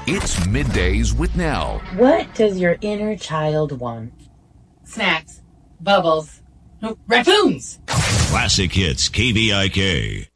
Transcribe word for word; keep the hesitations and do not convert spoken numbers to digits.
It's Middays with Nell. What does your inner child want? Snacks. Bubbles. Raccoons. Classic Hits K V I K.